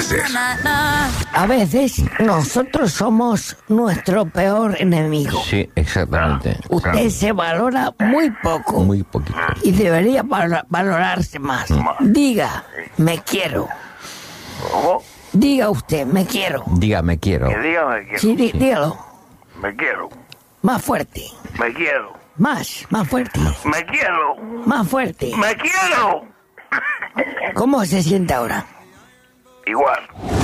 veces. A veces nosotros somos nuestro peor enemigo. Sí, exactamente. Usted se valora muy poco. Muy poquito. Y debería valorarse más. Diga, me quiero. ¿Cómo? Diga usted, me quiero. Diga, me quiero. Que diga me quiero. Sí, dígalo. Me quiero. Más fuerte. Me quiero. Más fuerte. Me quiero. Más fuerte. Me quiero. ¿Cómo se siente ahora? Igual.